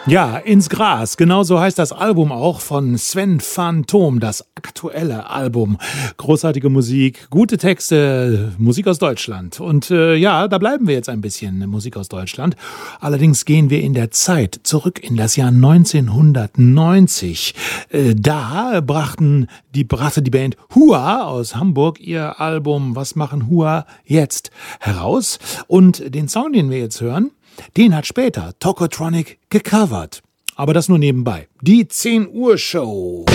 Ja, ins Gras. Genauso heißt das Album auch von Sven Phantom, das aktuelle Album. Großartige Musik, gute Texte, Musik aus Deutschland. Und ja, da bleiben wir jetzt ein bisschen, Musik aus Deutschland. Allerdings gehen wir in der Zeit zurück in das Jahr 1990. Da brachte die Band Hua aus Hamburg ihr Album Was machen Hua jetzt heraus. Und den Song, den wir jetzt hören, den hat später Tokotronic gecovert. Aber das nur nebenbei. Die 10 Uhr Show.